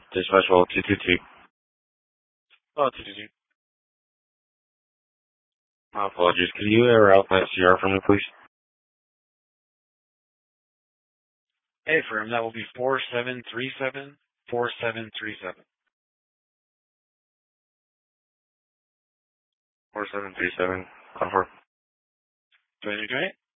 Dispatch well 222. Oh, 222. My apologies. Could you route that CR for me, please? Affirm, that will be 4737. 4737. 4737. 24. 2028?